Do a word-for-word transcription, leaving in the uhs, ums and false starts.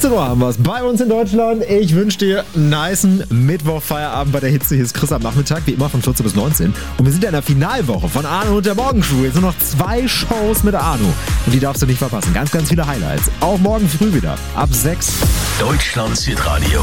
achtzehn Uhr haben wir es bei uns in Deutschland. Ich wünsche dir einen nicen Mittwoch-Feierabend bei der Hitze. Hier ist Chris am Nachmittag, wie immer von vierzehn bis neunzehn. Und wir sind ja in der Finalwoche von Arno und der Morgencrew. Jetzt nur noch zwei Shows mit Arno. Und die darfst du nicht verpassen. Ganz, ganz viele Highlights. Auch morgen früh wieder. Ab sechs. Deutschlands Hitradio.